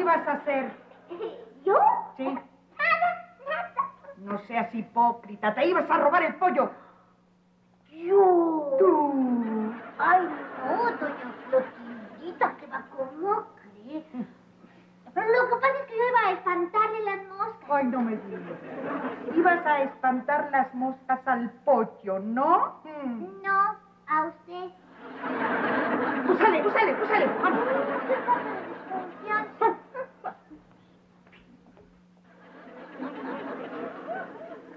ibas a hacer? ¿Yo? Sí. Nada. No seas hipócrita. Te ibas a robar el pollo. Yo. Tú. Ay, no, doña Clotildita, que va, ¿cómo cree? Pero lo que pasa es que yo iba a espantarle las moscas. Ay, no me digas. Ibas a espantar las moscas al pollo, ¿no? No, a usted. Tú sale. Vamos. ¿Qué pasa de desconfianza?